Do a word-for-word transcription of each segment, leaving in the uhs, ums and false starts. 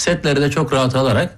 Setleri de çok rahat alarak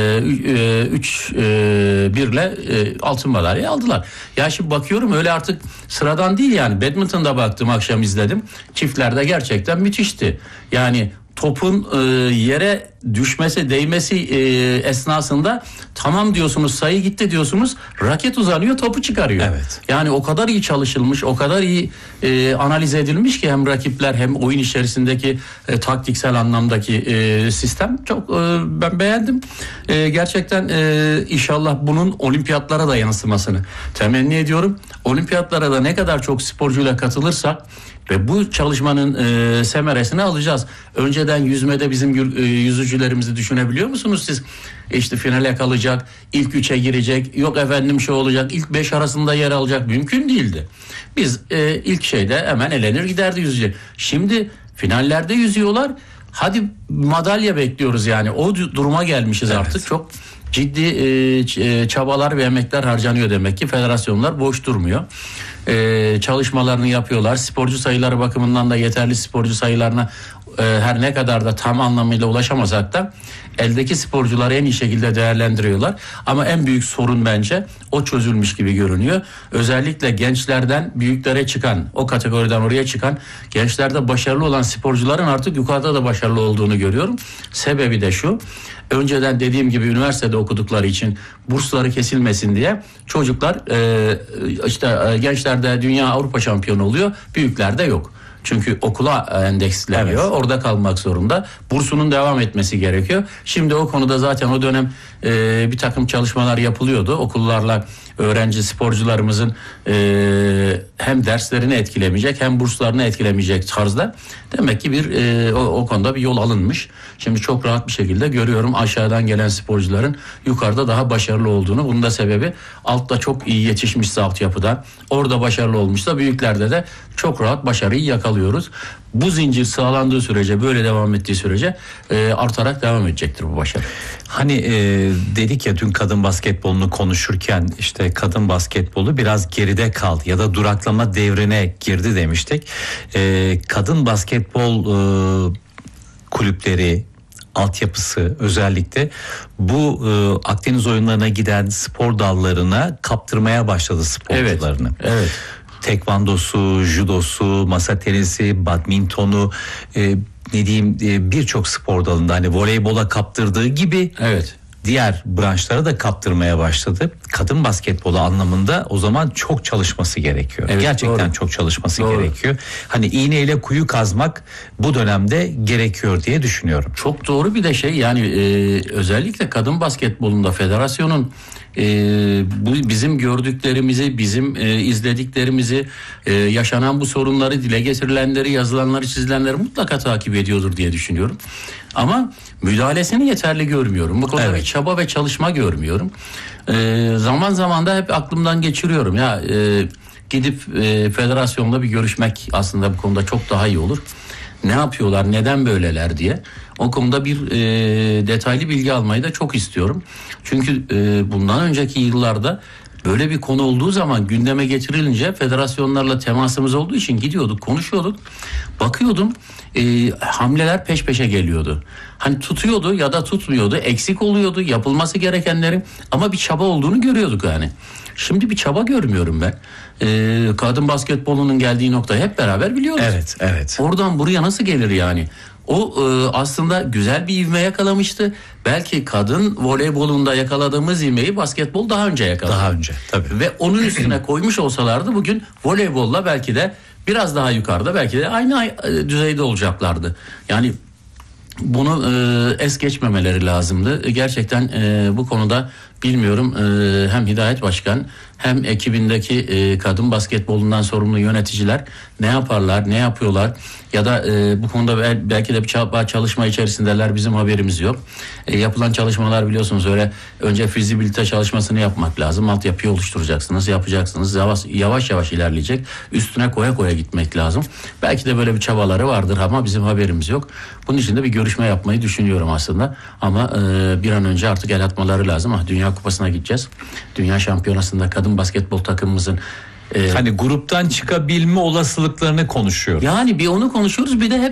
üç birle altın madalya aldılar. Ya şimdi bakıyorum öyle artık sıradan değil yani. Badminton'da baktım, akşam izledim. Çiftlerde gerçekten müthişti. Yani topun e, yere düşmesi, değmesi e, esnasında tamam diyorsunuz, sayı gitti diyorsunuz, raket uzanıyor, topu çıkarıyor. Evet. Yani o kadar iyi çalışılmış, o kadar iyi e, analiz edilmiş ki hem rakipler hem oyun içerisindeki e, taktiksel anlamdaki e, sistem çok e, ben beğendim. E, gerçekten e, inşallah bunun olimpiyatlara da yansımasını temenni ediyorum. Olimpiyatlara da ne kadar çok sporcuyla katılırsak ve bu çalışmanın e, semeresini alacağız. Önceden yüzmede bizim e, yüzücülerimizi düşünebiliyor musunuz siz? İşte finale kalacak, ilk üçe girecek, yok efendim şey olacak, ilk beş arasında yer alacak, mümkün değildi. Biz e, ilk şeyde hemen elenir giderdi yüzücü. Şimdi finallerde yüzüyorlar. Hadi madalya bekliyoruz yani. O duruma gelmişiz, evet. Artık çok ciddi e, çabalar ve emekler harcanıyor demek ki. Federasyonlar boş durmuyor. E, çalışmalarını yapıyorlar. Sporcu sayıları bakımından da yeterli sporcu sayılarına e, her ne kadar da tam anlamıyla ulaşamasak da eldeki sporcuları en iyi şekilde değerlendiriyorlar. Ama en büyük sorun bence o çözülmüş gibi görünüyor. Özellikle gençlerden büyüklere çıkan, o kategoriden oraya çıkan gençlerde başarılı olan sporcuların artık yukarıda da başarılı olduğunu görüyorum. Sebebi de şu: önceden dediğim gibi üniversitede okudukları için bursları kesilmesin diye çocuklar e, işte e, gençlerde dünya Avrupa şampiyonu oluyor, büyüklerde yok. Çünkü okula endeksleniyor. Evet. Orada kalmak zorunda. Bursunun devam etmesi gerekiyor. Şimdi o konuda zaten o dönem e, bir takım çalışmalar yapılıyordu. Okullarla öğrenci sporcularımızın e, hem derslerini etkilemeyecek hem burslarını etkilemeyecek tarzda. Demek ki bir e, o, o konuda bir yol alınmış. Şimdi çok rahat bir şekilde görüyorum aşağıdan gelen sporcuların yukarıda daha başarılı olduğunu. Bunun da sebebi altta çok iyi yetişmişse altyapıda, orada başarılı olmuşsa büyüklerde de çok rahat başarıyı yakalıyoruz. Bu zincir sağlandığı sürece, böyle devam ettiği sürece e, artarak devam edecektir bu başarı. Hani e, dedik ya dün kadın basketbolunu konuşurken, işte kadın basketbolu biraz geride kaldı ya da duraklama devrine girdi demiştik. E, kadın basketbol e, kulüpleri, altyapısı özellikle bu e, Akdeniz oyunlarına giden spor dallarına kaptırmaya başladı sporcularını. Evet. Evet. Tekvandosu, judosu, masa tenisi, badmintonu, e, ne diyeyim e, birçok spor dalında hani voleybola kaptırdığı gibi, evet, diğer branşlara da kaptırmaya başladı. Kadın basketbolu anlamında o zaman çok çalışması gerekiyor. Evet, gerçekten doğru. Çok çalışması doğru. gerekiyor. Hani iğneyle kuyu kazmak bu dönemde gerekiyor diye düşünüyorum. Çok doğru. Bir de şey yani e, özellikle kadın basketbolunda federasyonun e, bu bizim gördüklerimizi, bizim e, izlediklerimizi, e, yaşanan bu sorunları, dile getirilenleri, yazılanları, çizilenleri mutlaka takip ediyordur diye düşünüyorum. Ama müdahalesini yeterli görmüyorum. Bu konuda evet. bir çaba ve çalışma görmüyorum. Ee, zaman zaman da hep aklımdan geçiriyorum. Ya e, gidip e, federasyonla bir görüşmek aslında bu konuda çok daha iyi olur. Ne yapıyorlar, neden böyleler diye. O konuda bir e, detaylı bilgi almayı da çok istiyorum. Çünkü e, bundan önceki yıllarda böyle bir konu olduğu zaman gündeme getirilince federasyonlarla temasımız olduğu için gidiyorduk, konuşuyorduk. Bakıyordum e, hamleler peş peşe geliyordu. Hani tutuyordu ya da tutmuyordu, eksik oluyordu yapılması gerekenlerin, ama bir çaba olduğunu görüyorduk yani. Şimdi bir çaba görmüyorum ben. E, kadın basketbolunun geldiği noktayı hep beraber biliyoruz. Evet, evet. Oradan buraya nasıl gelir yani? O e, aslında güzel bir ivme yakalamıştı. Belki kadın voleybolunda yakaladığımız ivmeyi basketbol daha önce yakaladı. Daha önce tabii. Ve onun üstüne koymuş olsalardı bugün voleybolla belki de biraz daha yukarıda, belki de aynı düzeyde olacaklardı. Yani bunu e, es geçmemeleri lazımdı. Gerçekten e, bu konuda bilmiyorum e, hem Hidayet Başkan hem ekibindeki e, kadın basketbolundan sorumlu yöneticiler ne yaparlar, ne yapıyorlar ya da e, bu konuda bel, belki de bir çalışma içerisindeler, bizim haberimiz yok. E, yapılan çalışmalar biliyorsunuz öyle önce fizibilite çalışmasını yapmak lazım. Altyapıyı oluşturacaksınız, yapacaksınız. Yavaş yavaş, yavaş ilerleyecek. Üstüne koya koya gitmek lazım. Belki de böyle bir çabaları vardır ama bizim haberimiz yok. Bunun için de bir görüşme yapmayı düşünüyorum aslında. Ama e, bir an önce artık el atmaları lazım. Ah, Dünya Kupası'na gideceğiz. Dünya Şampiyonası'nda kadın basketbol takımımızın e, hani gruptan çıkabilme olasılıklarını konuşuyoruz. Yani bir onu konuşuyoruz, bir de hep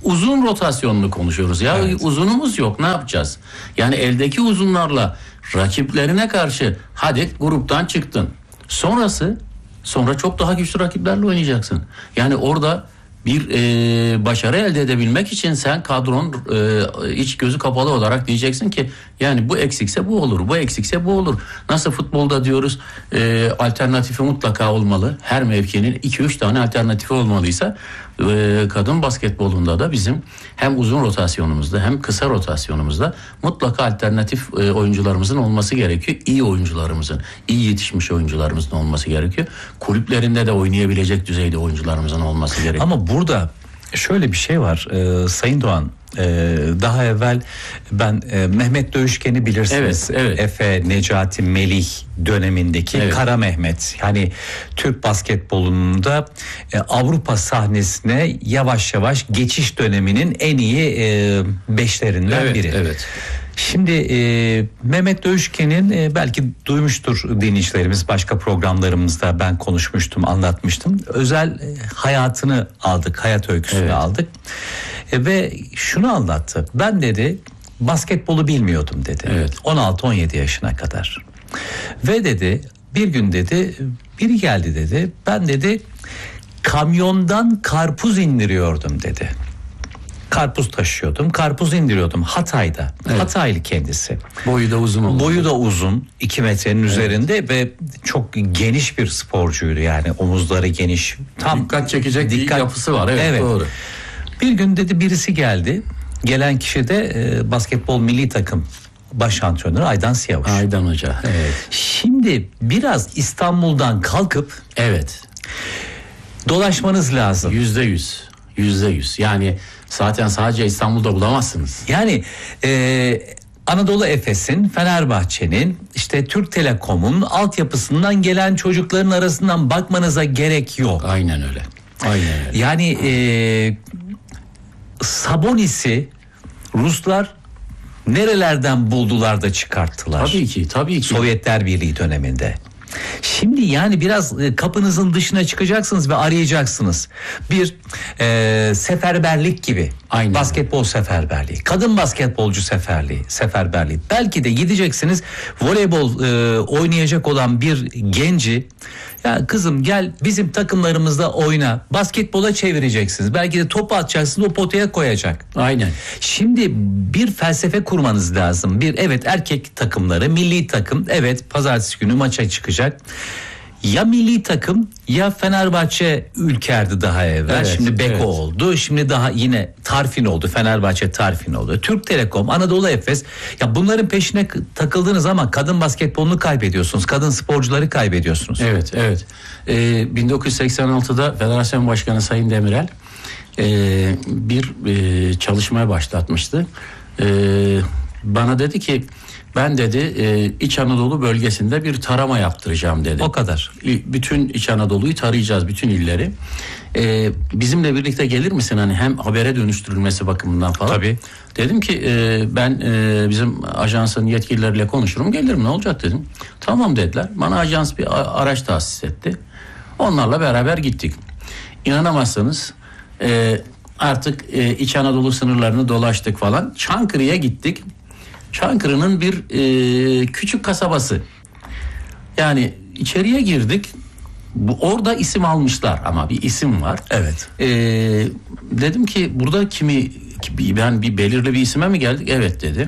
uzun rotasyonunu konuşuyoruz. Ya Evet. uzunumuz yok, ne yapacağız? Yani eldeki uzunlarla rakiplerine karşı hadi gruptan çıktın. Sonrası sonra çok daha güçlü rakiplerle oynayacaksın. Yani orada bir e, başarı elde edebilmek için sen kadron e, iç gözü kapalı olarak diyeceksin ki yani bu eksikse bu olur, bu eksikse bu olur. Nasıl futbolda diyoruz e, alternatifi mutlaka olmalı. Her mevkinin iki üç tane alternatifi olmalıysa e, kadın basketbolunda da bizim hem uzun rotasyonumuzda hem kısa rotasyonumuzda mutlaka alternatif e, oyuncularımızın olması gerekiyor. İyi oyuncularımızın, iyi yetişmiş oyuncularımızın olması gerekiyor. Kulüplerinde de oynayabilecek düzeyde oyuncularımızın olması gerekiyor. Ama burada şöyle bir şey var e, Sayın Doğan. Ee, daha evvel ben e, Mehmet Dövüşken'i bilirsiniz. Evet, evet. Efe, Necati, Melih dönemindeki Evet. Kara Mehmet. Yani Türk basketbolunun da e, Avrupa sahnesine yavaş yavaş geçiş döneminin en iyi e, beşlerinden Evet, biri. evet. Şimdi e, Mehmet Dövüşken'in e, belki duymuştur dinleyicilerimiz, başka programlarımızda ben konuşmuştum, anlatmıştım. Özel e, hayatını aldık, hayat öyküsünü Evet. aldık. E, ve şunu anlattı. Ben dedi basketbolu bilmiyordum dedi. Evet. on altı on yedi yaşına kadar. Ve dedi bir gün dedi biri geldi dedi. Ben dedi kamyondan karpuz indiriyordum dedi. Karpuz taşıyordum. Karpuz indiriyordum Hatay'da. Evet. Hataylı kendisi. Boyu da uzun oldu. Boyu da uzun, iki metrenin üzerinde ve çok geniş bir sporcuydu yani, omuzları geniş. Tam Dikkat çekecek bir yapısı var. Evet, doğru. Bir gün dedi birisi geldi. Gelen kişi de e, basketbol milli takım baş antrenörü Aydan Siyavuş. Aydan Hoca. Evet. Şimdi biraz İstanbul'dan kalkıp Evet. dolaşmanız lazım. Yüzde yüz. Yüzde yüz. Yani zaten sadece İstanbul'da bulamazsınız. Yani e, Anadolu Efes'in, Fenerbahçe'nin, işte Türk Telekom'un altyapısından gelen çocukların arasından bakmanıza gerek yok. Aynen öyle. Aynen öyle. Yani e, Sabonis'i Ruslar nerelerden buldular da çıkarttılar? Tabii ki, tabii ki. Sovyetler Birliği döneminde. Şimdi yani biraz e, kapınızın dışına çıkacaksınız ve arayacaksınız. Bir e, seferberlik gibi. Aynen. Basketbol seferberliği. Kadın basketbolcu seferliği, seferberliği. Belki de gideceksiniz voleybol e, oynayacak olan bir genci, ya kızım gel bizim takımlarımızda oyna. Basketbola çevireceksiniz. Belki de topu atacaksınız, o potaya koyacak. Aynen. Şimdi bir felsefe kurmanız lazım. Bir evet erkek takımları, milli takım evet pazartesi günü maça çıkacak. Ya milli takım ya Fenerbahçe Ülker'di daha evvel. Evet, Şimdi Beko evet. oldu. Şimdi daha yine Tarfin oldu. Fenerbahçe Tarfin oldu. Türk Telekom, Anadolu Efes. Ya bunların peşine k- takıldığınız zaman kadın basketbolunu kaybediyorsunuz. Kadın sporcuları kaybediyorsunuz. Evet, evet. Ee, bin dokuz yüz seksen altıda Federasyon Başkanı Sayın Demirel e, bir e, çalışmaya başlatmıştı. E, bana dedi ki ben dedi e, İç Anadolu bölgesinde bir tarama yaptıracağım dedi. O kadar. Bütün İç Anadolu'yu tarayacağız, bütün illeri. Ee, bizimle birlikte gelir misin hani hem habere dönüştürülmesi bakımından falan. Tabii. Dedim ki e, ben e, bizim ajansın yetkilileriyle konuşurum, gelirim, ne olacak dedim. Tamam dediler. Bana ajans bir a- araç tahsis etti. Onlarla beraber gittik. İnanamazsınız e, artık e, İç Anadolu sınırlarını dolaştık falan. Çankırı'ya gittik. Çankırı'nın bir e, küçük kasabası. Yani içeriye girdik. Bu, orada isim almışlar ama bir isim var. Evet. Ee, dedim ki burada kimi ben bir belirli bir isime mi geldik? Evet dedi.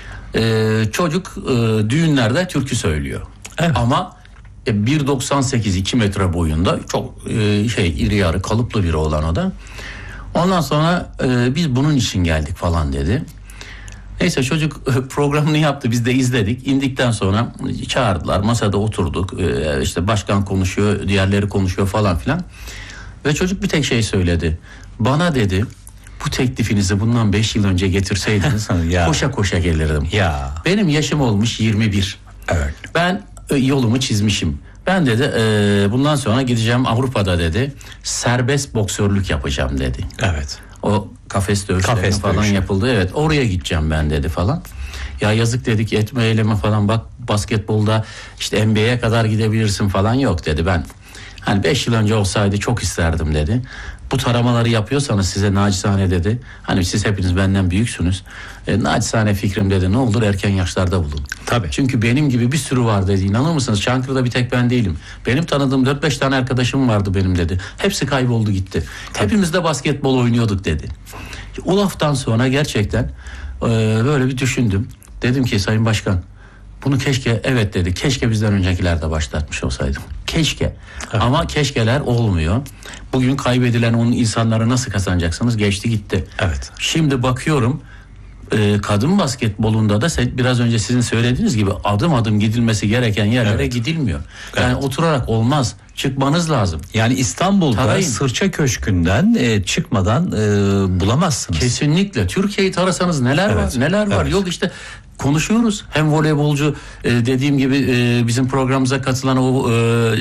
Ee, çocuk e, düğünlerde türkü söylüyor. Evet. Ama e, bir doksan sekiz iki metre boyunda çok e, şey iri yarı kalıplı biri olan o da. Ondan sonra e, biz bunun için geldik falan dedi. Neyse çocuk programını yaptı, biz de izledik. İndikten sonra çağırdılar, masada oturduk. Ee, işte başkan konuşuyor, diğerleri konuşuyor falan filan. Ve çocuk bir tek şey söyledi. Bana dedi bu teklifinizi bundan beş yıl önce getirseydiniz Ya. koşa koşa gelirdim. Ya. Benim yaşım olmuş yirmi bir. Evet. Ben e, yolumu çizmişim. Ben dedi e, bundan sonra gideceğim Avrupa'da dedi. Serbest boksörlük yapacağım dedi. Evet. O kafes dövüşleri Kafes falan dövüşü. yapıldı. Evet, oraya gideceğim ben dedi falan. Ya yazık dedik, etme eyleme falan, bak basketbolda işte N B A'ye kadar gidebilirsin falan, yok dedi. Ben hani beş yıl önce olsaydı çok isterdim dedi. bu taramaları yapıyorsanız size nacizane dedi. Hani siz hepiniz benden büyüksünüz. E, nacizane fikrim dedi, ne olur erken yaşlarda bulun. Tabii. Çünkü benim gibi bir sürü var dedi. İnanır mısınız? Çankırı'da bir tek ben değilim. Benim tanıdığım dört beş tane arkadaşım vardı benim dedi. Hepsi kayboldu gitti. Tabii. Hepimiz de basketbol oynuyorduk dedi. O laftan sonra gerçekten e, böyle bir düşündüm. Dedim ki Sayın Başkan, bunu keşke, evet dedi, keşke bizden öncekiler de başlatmış olsaydım. Keşke. Evet. Ama keşkeler olmuyor. Bugün kaybedilen onun insanları nasıl kazanacaksınız? Geçti gitti. Evet. Şimdi bakıyorum e, kadın basketbolunda da biraz önce sizin söylediğiniz gibi adım adım gidilmesi gereken yerlere evet. gidilmiyor. Yani evet. oturarak olmaz. Çıkmanız lazım. Yani İstanbul'da Tarayın. Sırça Köşkü'nden e, çıkmadan e, bulamazsınız. Kesinlikle. Türkiye'yi tarasanız neler evet. var? Neler var? Evet. Yok işte konuşuyoruz. Hem voleybolcu e, dediğim gibi e, bizim programımıza katılan o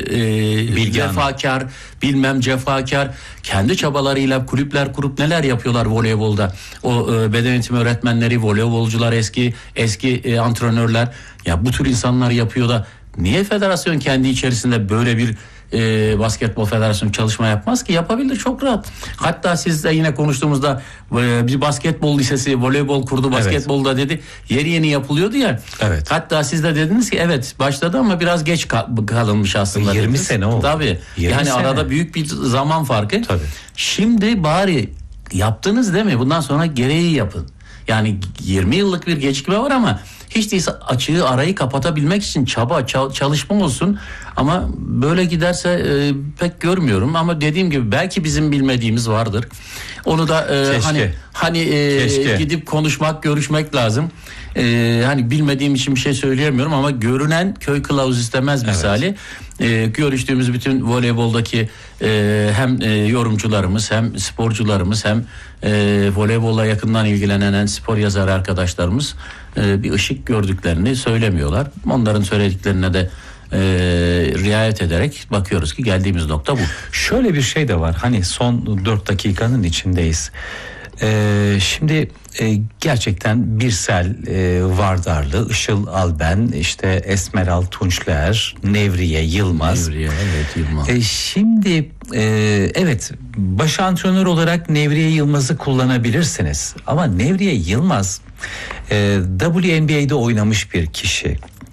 e, e, cefakar, bilmem cefakar, kendi çabalarıyla kulüpler kurup neler yapıyorlar voleybolda. O e, beden eğitimi öğretmenleri, voleybolcular, eski eski e, antrenörler. Ya bu tür insanlar yapıyor da niye federasyon kendi içerisinde böyle bir e, basketbol federasyonu çalışma yapmaz ki? Yapabilir çok rahat. Hatta sizle yine konuştuğumuzda e, bir basketbol lisesi voleybol kurdu basketbolda evet. dedi. Yeni yeni yapılıyordu ya. Evet. Hatta siz de dediniz ki evet başladı ama biraz geç kalınmış aslında. yirmi dediniz. Sene oldu. Tabii. Yani sene. Arada büyük bir zaman farkı. Tabii. Şimdi bari yaptınız değil mi? Bundan sonra gereği yapın. Yani yirmi yıllık bir gecikme var ama hiç değilse açığı, arayı kapatabilmek için çaba, çalışma olsun. Ama böyle giderse e, pek görmüyorum. Ama dediğim gibi belki bizim bilmediğimiz vardır. Onu da e, hani hani e, gidip konuşmak, görüşmek lazım. E, hani bilmediğim için bir şey söyleyemiyorum ama görünen köy kılavuz istemez misali. Evet. E, görüştüğümüz bütün voleyboldaki e, hem e, yorumcularımız hem sporcularımız hem e, voleybolla yakından ilgilenen spor yazarı arkadaşlarımız e, bir ışık gördüklerini söylemiyorlar. Onların söylediklerine de e, riayet ederek bakıyoruz ki geldiğimiz nokta bu. Şöyle bir şey de var. Hani son dört dakikanın içindeyiz. Ee, şimdi e, gerçekten Birsel e, Vardarlı, Işıl Alben, işte Esmeral Tunçler, Nevriye Yılmaz. Nevriye, evet, Yılmaz. E, şimdi e, evet baş antrenör olarak Nevriye Yılmaz'ı kullanabilirsiniz. Ama Nevriye Yılmaz e, W N B A'de oynamış bir kişi.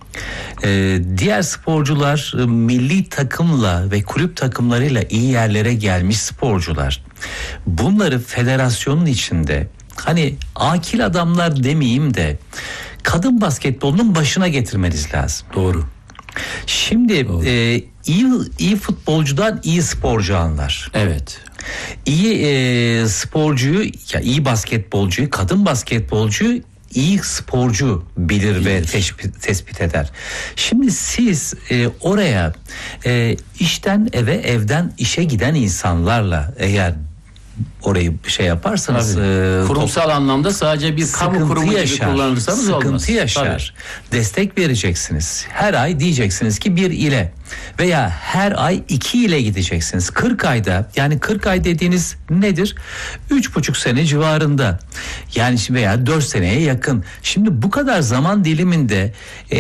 Ee, diğer sporcular e, milli takımla ve kulüp takımlarıyla iyi yerlere gelmiş sporcular. Bunları federasyonun içinde hani akil adamlar demeyeyim de kadın basketbolunun başına getirmeniz lazım. Doğru. Şimdi Doğru. E, iyi iyi futbolcudan iyi sporcu anlar. Evet. İyi e, sporcuyu, ya iyi basketbolcuyu, kadın basketbolcuyu iyi sporcu bilir, bilir. ve teşbit, tespit eder. Şimdi siz e, oraya e, işten eve, evden işe giden insanlarla eğer orayı şey yaparsanız e, kurumsal top, anlamda sadece bir kamu kurumu yaşar, gibi kullanırsanız sıkıntı olmaz. yaşar. Tabii. Destek vereceksiniz. Her ay diyeceksiniz ki bir ile veya her ay iki ile gideceksiniz. kırk ayda, yani kırk ay dediğiniz nedir? üç buçuk sene civarında. Yani veya dört seneye yakın. Şimdi bu kadar zaman diliminde e,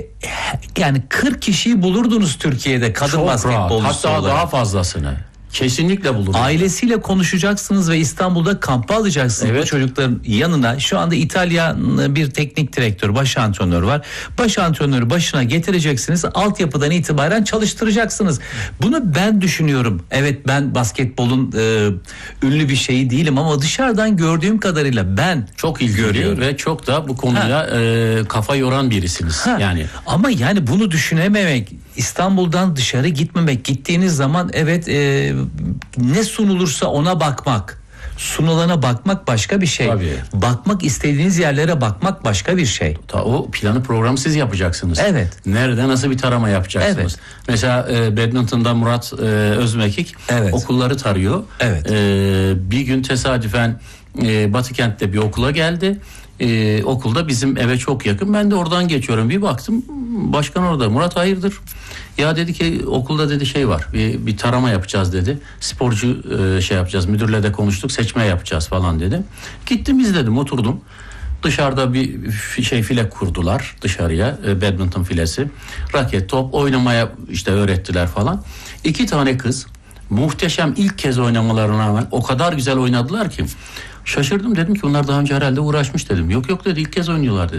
yani kırk kişiyi bulurdunuz Türkiye'de kadın basketbolcusu hatta olarak. Daha fazlasını. Kesinlikle bulur. Ailesiyle konuşacaksınız ve İstanbul'da kampa alacaksınız. Evet. Bu çocukların yanına şu anda İtalya bir teknik direktör, baş antrenör var. Baş antrenörü başına getireceksiniz. Altyapıdan itibaren çalıştıracaksınız. Bunu ben düşünüyorum. Evet, ben basketbolun e, ünlü bir şeyi değilim ama dışarıdan gördüğüm kadarıyla ben çok ilgili ve çok da bu konuya e, kafa yoran birisiniz. Ha. Yani ama yani bunu düşünememek, İstanbul'dan dışarı gitmemek, gittiğiniz zaman evet e, ne sunulursa ona bakmak, sunulana bakmak başka bir şey. Tabii. Bakmak istediğiniz yerlere bakmak başka bir şey. Ta, o planı programı siz yapacaksınız. Evet. Nerede nasıl bir tarama yapacaksınız? Evet. Mesela e, badminton'da Murat e, Özmekik evet. okulları tarıyor. Evet. E, bir gün tesadüfen e, Batıkent'te bir okula geldi. Ee, okulda bizim eve çok yakın. Ben de oradan geçiyorum. Bir baktım başkan orada. Murat hayırdır? Ya dedi ki okulda dedi şey var. Bir, bir tarama yapacağız dedi. Sporcu e, şey yapacağız. Müdürle de konuştuk. Seçme yapacağız falan dedi. Gittim izledim, oturdum. Dışarıda bir şey file kurdular dışarıya. E, badminton filesi. Raket, top oynamaya işte öğrettiler falan. İki tane kız muhteşem ilk kez oynamalarına rağmen o kadar güzel oynadılar ki şaşırdım, dedim ki bunlar daha önce herhalde uğraşmış dedim. Yok yok dedi, ilk kez oynuyorlar dedi.